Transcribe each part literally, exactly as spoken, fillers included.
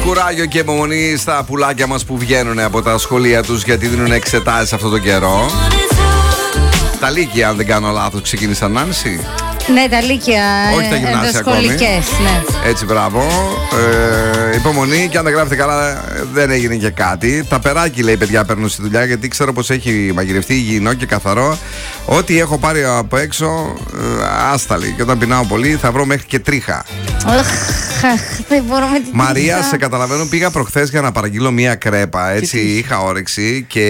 κουράγιο και υπομονή στα πουλάκια μας που βγαίνουν από τα σχολεία τους, γιατί δίνουν εξετάσεις αυτόν τον καιρό. Τα Λύκεια, αν δεν κάνω λάθος, ξεκίνησαν, Νάνση. Ναι, τα Λύκεια. Όχι τα γυμνάσια ακόμη. Ναι. Έτσι, μπράβο. Ε, υπομονή, και αν δεν γράφετε καλά, δεν έγινε και κάτι. Τα περάκι, λέει, παιδιά, παίρνουν στη δουλειά, γιατί ξέρω πως έχει μαγειρευτεί υγιεινό και καθαρό. Ό,τι έχω πάρει από έξω, ε, άσταλη. Και όταν πεινάω πολύ, θα βρω μέχρι και τρίχα. Δεν μπορώ με την Μαρία, τρίχα. σε καταλαβαίνω, πήγα προχθές για να παραγγείλω μία κρέπα. Έτσι, είχα όρεξη και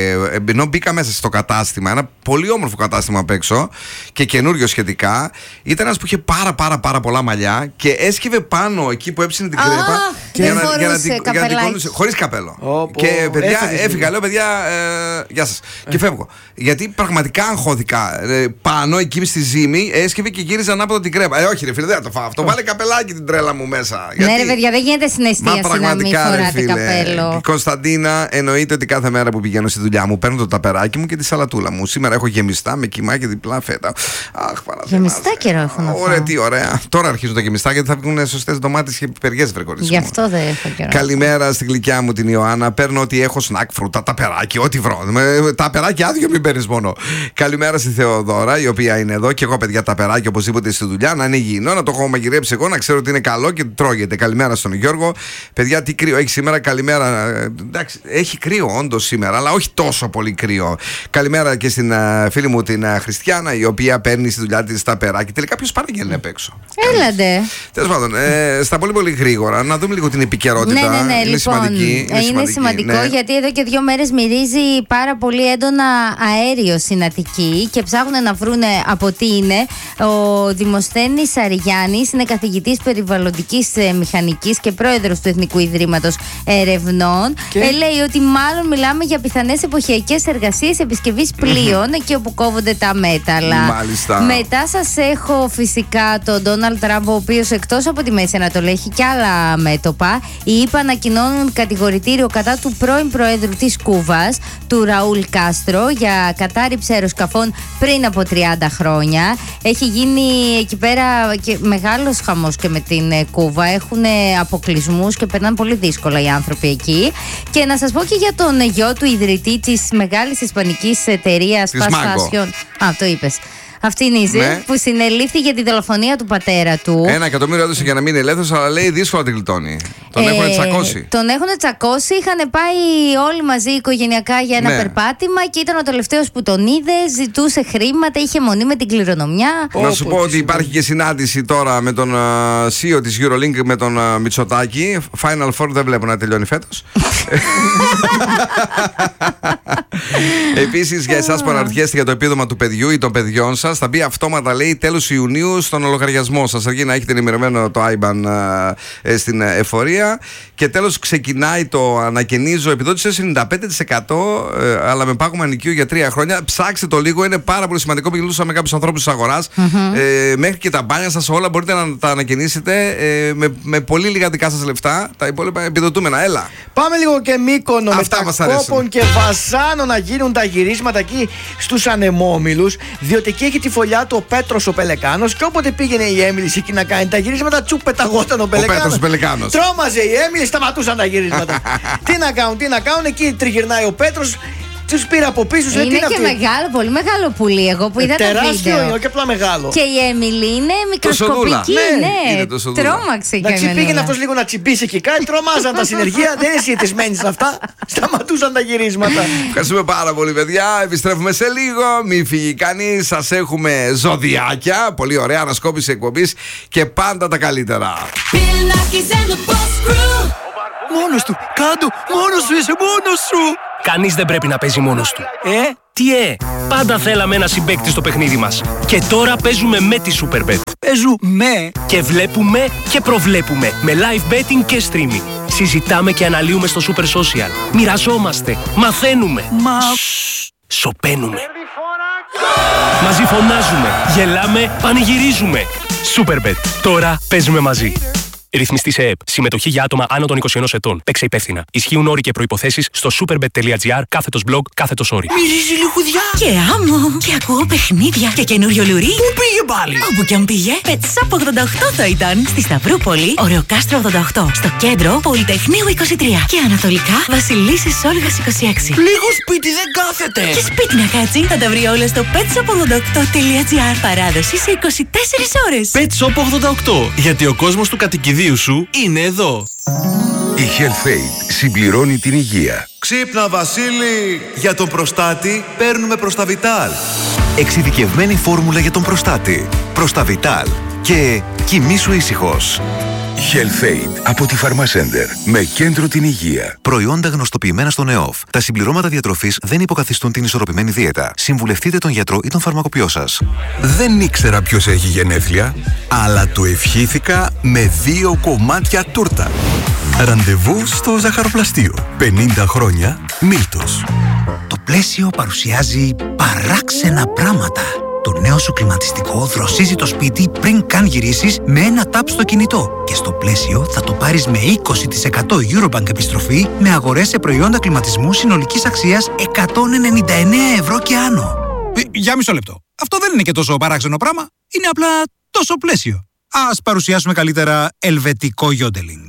ενώ μπήκα μέσα στο κατάστημα, ένα πολύ όμορφο κατάστημα απ' έξω και καινούριο σχετικά, ήταν ένας που είχε πάρα πάρα πάρα πολλά μαλλιά και έσκυβε πάνω εκεί που έψινε την κρέπα. Αχ, για δεν να, για να φορούσε την για να την κόνουσε, χωρίς καπέλο. Όπο, και παιδιά, έφυγες, έφυγα, λέω, παιδιά, ε, γεια σας. Και φεύγω. Γιατί πραγματικά αγχώθηκα. Ε, πάνω εκεί στη ζύμη έσκυβε και γύριζε ανάποδα την κρέπα. Ε, όχι, ρε φίλε, δεν θα το φάω αυτό. Βάλε καπελάκι την τρέλα μου μέσα. Ναι, ρε παιδιά, δεν γίνεται στην εστίαση να μην φοράτε καπέλο. Κωνσταντίνα, εννοείται ότι κάθε μέρα που πηγαίνω στη δουλειά μου παίρνω το ταπεράκι μου και τη σαλατούλα μου. Σήμερα έχω γεμιστά με κιμά και διπλά φέτα. Αχ, γεμιστά καιρό έχω να φάω. Ωραία, τι ωραία. Τώρα αρχίζουν τα γεμιστά, γιατί θα βγουν σωστές ντομάτες και πιπεριές, βρεκορίτσι. Γι' αυτό δεν έχω καιρό. Καλημέρα στην γλυκιά μου την Ιωάννα. Παίρνω ό,τι έχω, σνακ, φρούτα, ταπεράκι, ό,τι βρω. Ταπεράκι άδειο, μην παίρνει μόνο. Καλημέρα στη Θεοδώρα, η οποία είναι εδώ. Και εγώ, παιδιά, ταπεράκι οπωσδήποτε στη δουλειά, να είναι υγιεινό, να το έχω μαγειρέψει εγώ, να ξέρω ότι είναι καλό και τρώγεται. Καλημέρα στον Γιώργο. Παιδιά, τι κρύο έχει σήμερα. Καλημέρα. Εντάξει, έχει κρύο όντως σήμερα, αλλά όχι τόσο πολύ κρύο. Καλημέρα και στην uh, φίλη μου την uh, Χριστιανά, η οποία παίρνει στη δουλειά της ταπεράκι. Τελικά ποιος παραγγέλνει απ' έξω. Έλαντε. Τέλος πάντων, ε, στα πολύ πολύ γρήγορα, να δούμε λίγο την επικαιρότητα. Ναι, ναι, ναι. Είναι λοιπόν, σημαντική. Είναι, είναι σημαντικό, ναι. γιατί εδώ και δύο μέρες μυρίζει πάρα πολύ έντονα αέριο στην Αττική και ψάχνουν να βρούνε από τι είναι. Ο Δημοσθένης Αριγιάννης είναι καθηγητής περιβαλλοντικής μηχανικής και πρόεδρος του Εθνικού Ιδρύματος Ερευνών. Και... Ε, λέει ότι μάλλον μιλάμε για πιθανές εποχιακές εργασίες επισκευής πλοίων εκεί όπου κόβονται τα μέταλλα. Μάλιστα. Μετά σας έχω φυσικά τον Ντόναλντ Τραμπ, ο οποίος εκτός από τη Μέση Ανατολή έχει και άλλα μέτωπα. Οι ΗΠΑ ανακοινώνουν κατηγορητήριο κατά του πρώην Προέδρου της Κούβας, του Ραούλ Κάστρο, για κατάρριψη αεροσκαφών πριν από τριάντα χρόνια. Έχει γίνει εκεί πέρα και μεγάλος χαμός και με την Κούβα. Έχουν αποκλεισμούς και περνάνε πολύ δύσκολα οι άνθρωποι εκεί. Και να σας πω και για τον γιο του ιδρυτή της μεγάλης ισπανικής εταιρείας fast fashion. Α, το είπες. Αυτή είναι η Ζε, ναι. που συνελήφθη για τη δολοφονία του πατέρα του. Ένα εκατομμύριο έδωσε για να μείνει ελεύθερος, αλλά λέει δύσκολα την γλιτώνει. Τον ε, έχουν τσακώσει. Τον έχουν τσακώσει. Είχαν πάει όλοι μαζί οικογενειακά για ένα ναι. περπάτημα και ήταν ο τελευταίος που τον είδε. Ζητούσε χρήματα, είχε μονή με την κληρονομιά. Να σου πω ότι υπάρχει και συνάντηση τώρα με τον uh, σι ι ο της Eurolink, με τον uh, Μητσοτάκη. Final Four δεν βλέπω να τελειώνει φέτος. Επίσης, για εσάς που αναρωτιέστε για το επίδομα του παιδιού ή των παιδιών σας, θα μπει αυτόματα, λέει, τέλος Ιουνίου στον λογαριασμό σας. Αρκεί να έχετε ενημερωμένο το άι μπαν ε, στην εφορία. Και τέλος ξεκινάει το ανακαινίζω επιδότηση ενενήντα πέντε τοις εκατό, ε, αλλά με πάγωμα ενοικίου για τρία χρόνια. Ψάξτε το λίγο, είναι πάρα πολύ σημαντικό. Μιλούσα με κάποιους ανθρώπους της αγοράς. Mm-hmm. Ε, μέχρι και τα μπάνια σας όλα μπορείτε να τα ανακαινήσετε ε, με, με πολύ λίγα δικά σας λεφτά. Τα υπόλοιπα επιδοτούμενα. Έλα. Πάμε λίγο και Μύκονο. Αυτά με τα Κόπων και Βασάνο να γίνουν τα γυρίσματα εκεί στους ανεμόμυλους. Διότι εκεί έχει τη φωλιά του ο Πέτρος ο Πελεκάνος. Και όποτε πήγαινε η Έμιλη εκεί να κάνει τα γυρίσματα, τσου πεταγόταν ο Πελεκάνος. Ο Πέτρος ο Πελεκάνος. Τρόμαζε η Έμιλη, σταματούσαν τα γυρίσματα. Τι να κάνουν, τι να κάνουν, εκεί τριγυρνάει ο Πέτρος. Τους πήρα από πίσω. Είναι και μεγάλο, πολύ μεγάλο πουλί. Εγώ που είδα τεράστιο, το βίντεο. είναι και απλά μεγάλο. Και η Έμιλη είναι μικροσκοπική. Ναι, ναι. Τρόμαξε και εμένα. Πήγαινε αυτός λίγο να τσιμπήσει και κάτι. Τρομάζαν τα συνεργεία. Δεν είναι συνηθισμένοι σε αυτά. Σταματούσαν τα γυρίσματα. Ευχαριστούμε πάρα πολύ, παιδιά. Επιστρέφουμε σε λίγο. Μην φύγει κανείς. Σας έχουμε ζωδιάκια. Πολύ ωραία ανασκόπηση εκπομπής και πάντα τα καλύτερα. Μόνος του, κάτω, μόνος σου, είσαι μόνος σου. Κανείς δεν πρέπει να παίζει μόνος του. Ε, τι ε, πάντα θέλαμε ένα συμπαίκτη στο παιχνίδι μας. Και τώρα παίζουμε με τη Superbet. Παίζουμε και βλέπουμε και προβλέπουμε με live betting και streaming. Συζητάμε και αναλύουμε στο Super Social. Μοιραζόμαστε, μαθαίνουμε. Μα... Σοπαίνουμε. Μαζί φωνάζουμε, γελάμε, πανηγυρίζουμε. Superbet, τώρα παίζουμε μαζί. Ρυθμιστή σε ΕΕΠ. Συμμετοχή για άτομα άνω των είκοσι ενός ετών. Παίξε υπεύθυνα. Ισχύουν όροι και προϋποθέσεις στο superbet.gr κάθετος blog κάθετος όροι. Μυρίζει λιχουδιά. Και άμμο. Και ακούω παιχνίδια. Και καινούριο λουρί. Πού πήγε πάλι? Όπου κι αν πήγε. Πετσάπ ογδόντα οκτώ θα ήταν. Στη Σταυρούπολη, Ωρεοκάστρο ογδόντα οκτώ. Στο κέντρο, Πολυτεχνείου είκοσι τρία. Και ανατολικά, Βασιλίσσης Όλγας είκοσι έξι. Λίγο σπίτι δεν κάθεται. Και σπίτι να κάτσει. Θα τα βρει όλα στο πετσάπ ογδόντα οκτώ τελεία τζι άρ. Παράδοση σε είκοσι τέσσερις ώρες. Pet Shop ογδόντα οκτώ. Γιατί ο κόσμος του κατοικιδίου σου είναι εδώ. Η HealthAid συμπληρώνει την υγεία. Ξύπνα Βασίλη! Για τον προστάτη παίρνουμε Προσταβιτάλ. Εξειδικευμένη φόρμουλα για τον προστάτη. Προσταβιτάλ. Και κοιμήσου ήσυχος. HealthAid από τη Pharmacenter. Με κέντρο την υγεία. Προϊόντα γνωστοποιημένα στον ΕΟΦ. Τα συμπληρώματα διατροφής δεν υποκαθιστούν την ισορροπημένη δίαιτα. Συμβουλευτείτε τον γιατρό ή τον φαρμακοποιό σας. Δεν ήξερα ποιος έχει γενέθλια, αλλά του ευχήθηκα με δύο κομμάτια τούρτα. Ραντεβού στο ζαχαροπλαστείο. πενήντα χρόνια Μίλτος. Το πλαίσιο παρουσιάζει παράξενα πράγματα. Το νέο σου κλιματιστικό δροσίζει το σπίτι πριν καν γυρίσεις με ένα τάπ στο κινητό. Και στο πλαίσιο θα το πάρεις με είκοσι τοις εκατό Eurobank επιστροφή με αγορές σε προϊόντα κλιματισμού συνολικής αξίας εκατόν ενενήντα εννέα ευρώ και άνω. Ε, για μισό λεπτό. Αυτό δεν είναι και τόσο παράξενο πράγμα. Είναι απλά τόσο πλαίσιο. Ας παρουσιάσουμε καλύτερα ελβετικό γιόντελινγκ.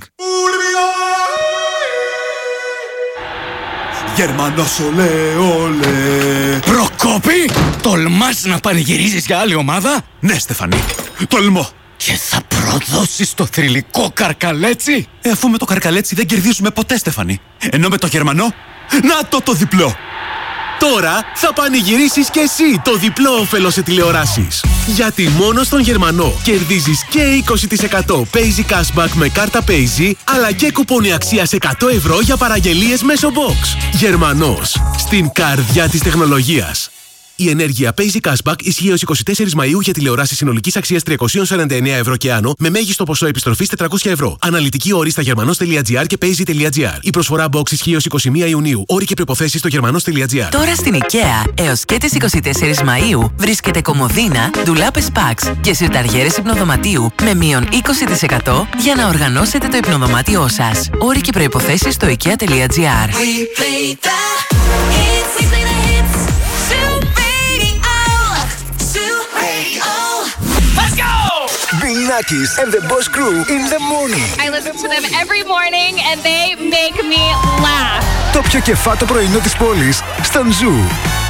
Γερμανός ολέ ολέ. Προκόπη! Τολμάς να πανηγυρίζεις για άλλη ομάδα? Ναι, Στεφανή. Τολμώ. Και θα προδώσεις το θρυλικό καρκαλέτσι? Ε, αφού με το καρκαλέτσι δεν κερδίζουμε ποτέ, Στεφανή. Ενώ με το Γερμανό, να το το διπλό. Τώρα θα πανηγυρίσεις και εσύ το διπλό όφελος σε τηλεοράσεις. Γιατί μόνο στον Γερμανό κερδίζεις και είκοσι τοις εκατό Paisy Cashback με κάρτα Paisy, αλλά και κουπόνι αξίας εκατό ευρώ για παραγγελίες μέσω Box. Γερμανός, στην καρδιά της τεχνολογίας. Η ενέργεια Paisy Cashback ισχύει ως εικοστή τέταρτη Μαΐου για τηλεοράσεις συνολικής αξίας τριακόσια σαράντα εννέα ευρώ και άνω, με μέγιστο ποσό επιστροφής τετρακόσια ευρώ. Αναλυτική όρη στα germanos.gr και paisy.gr. Η προσφορά Box ισχύει ως εικοστή πρώτη Ιουνίου. Όροι και προϋποθέσεις στο germanos.gr. Τώρα στην IKEA, έως και τις εικοστή τέταρτη Μαΐου, βρίσκεται κομμωδίνα, ντουλάπες Pax και σιρταριέρες υπνοδωματίου με μείον είκοσι τοις εκατό για να οργανώσετε το υπνοδωμάτιό σας. Όροι και προϋποθέσεις στο ikea.gr. Bill Nackis and the Boss Crew in the morning. I listen to them every morning and they make me laugh. Το πιο κεφάτο πρωινό της πόλης στον Ζου.